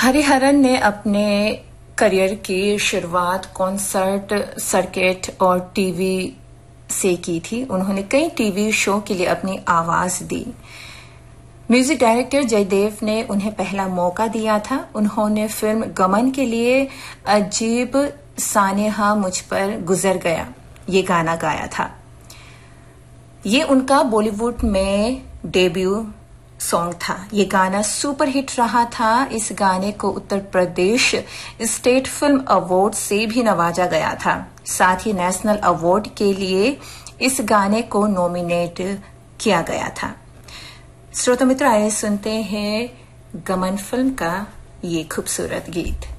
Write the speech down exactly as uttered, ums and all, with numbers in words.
हरिहरन ने अपने करियर की शुरुआत कॉन्सर्ट सर्किट और टीवी से की थी। उन्होंने कई टीवी शो के लिए अपनी आवाज दी। म्यूजिक डायरेक्टर जयदेव ने उन्हें पहला मौका दिया था। उन्होंने फिल्म गमन के लिए अजीब सानेहा मुझ पर गुजर गया ये गाना गाया था। ये उनका बॉलीवुड में डेब्यू सॉन्ग था। ये गाना सुपर हिट रहा था। इस गाने को Uttar Pradesh state film award से भी नवाजा गया था। साथ ही नेशनल अवार्ड के लिए इस गाने को नॉमिनेट किया गया था। श्रोता मित्र, आइए सुनते हैं गमन फिल्म का ये खूबसूरत गीत।